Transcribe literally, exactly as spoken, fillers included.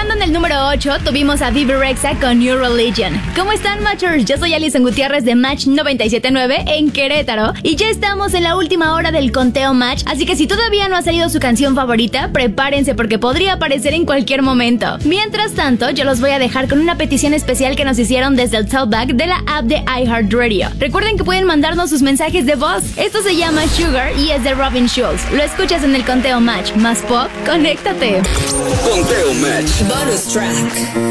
Dejando en el número ocho, tuvimos a Bebe Rexha con New Religion. ¿Cómo están, Matchers? Yo soy Alison Gutiérrez de Match noventa y siete punto nueve en Querétaro y ya estamos en la última hora del conteo Match, así que si todavía no ha salido su canción favorita, prepárense porque podría aparecer en cualquier momento. Mientras tanto, yo los voy a dejar con una petición especial que nos hicieron desde el Talkback de la app de iHeartRadio. Recuerden que pueden mandarnos sus mensajes de voz. Esto se llama Sugar y es de Robin Schulz. Lo escuchas en el conteo Match. Más pop, conéctate. Conteo Match. Bonus track.